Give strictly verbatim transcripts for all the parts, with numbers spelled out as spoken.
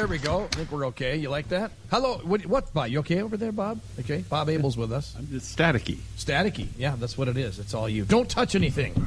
there we go. I think we're okay. You like that? Hello. What, what Bob? You okay over there, Bob? Okay. Bob Abel's with us. I'm just staticky. Staticky. Yeah, that's what it is. It's all you. Don't touch anything.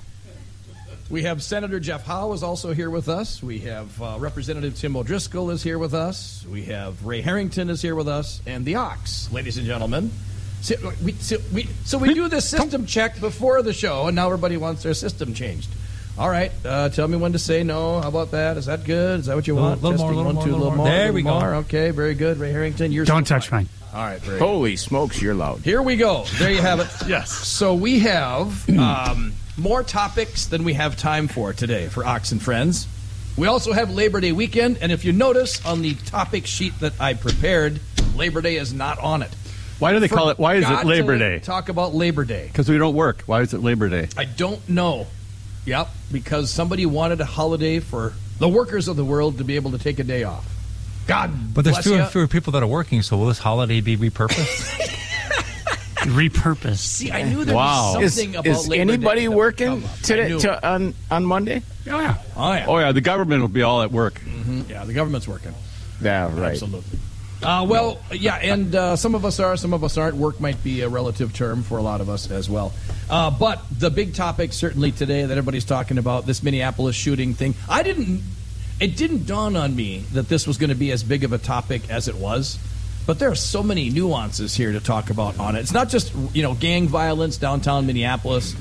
We have Senator Jeff Howe is also here with us. We have uh, Representative Tim O'Driscoll is here with us. We have Ray Harrington is here with us. And the Ox, ladies and gentlemen. So we, so we, so we do this system check before the show, and now everybody wants their system changed. All right, uh, tell me when to say no. How about that? Is that good? Is that what you little, want? Little Testing more, little one, more, two, little little more. more. There little we go. more. Okay, very good. Ray Harrington, you're Don't so touch fine. mine. All right, very Holy smokes, you're loud. Here we go. There you have it. Yes. So we have um, more topics than we have time for today for Ox and Friends. We also have Labor Day weekend, and if you notice on the topic sheet that I prepared, Labor Day is not on it. Why do they call it? Why is it Forgot Labor to Day? Talk about Labor Day. Because we don't work. Why is it Labor Day? I don't know. Yep, because somebody wanted a holiday for the workers of the world to be able to take a day off. God But there's bless fewer ya. and fewer people that are working, so will this holiday be repurposed? Repurposed. See, I knew there Wow. was Is, something about is Labor anybody Day that would working come up. I today knew to, it. on, on Monday? Oh, yeah. Oh, yeah. Oh, yeah, the government will be all at work. Mhm. Yeah, the government's working. Yeah, right. Absolutely. Uh, well, yeah, and uh, some of us are, some of us aren't. Work might be a relative term for a lot of us as well. Uh, but the big topic certainly today that everybody's talking about, this Minneapolis shooting thing, I didn't, it didn't dawn on me that this was going to be as big of a topic as it was. But there are so many nuances here to talk about on it. It's not just, you know, gang violence downtown Minneapolis.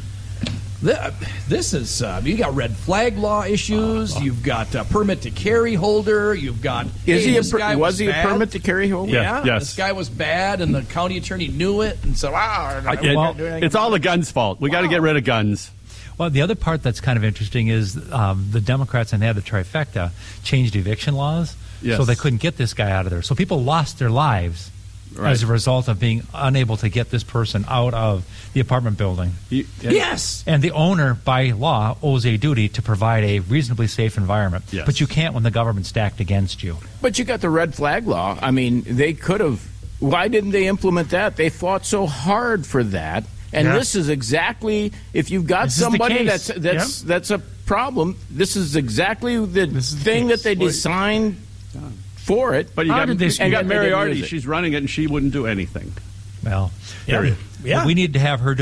This is, uh, you got red flag law issues. You've got a permit to carry holder. You've got, Is hey, he a this per- guy was was he a bad. permit to carry holder? Yeah, Yeah, yes. this guy was bad, and the county attorney knew it, and said, "Ah, I- it- it's all the guns' fault. We got to get rid of guns. Well, the other part that's kind of interesting is um, the Democrats, and they had the trifecta, changed eviction laws, Yes. so they couldn't get this guy out of there. So people lost their lives Right. as a result of being unable to get this person out of the apartment building. You- Yes, And the owner, by law, owes a duty to provide a reasonably safe environment. Yes. But you can't when the government's stacked against you. But you got the red flag law. I mean, they could have. Why didn't they implement that? They fought so hard for that. And Yeah. this is exactly, if you've got This is the somebody case. that's that's that's a problem, this is exactly the This is the thing case. that they Well, designed for it. But you How got, did they you screw got it? They didn't Moriarty. use it. She's running it, and she wouldn't do anything. Well, Yeah. yeah. Yeah. We need to have her do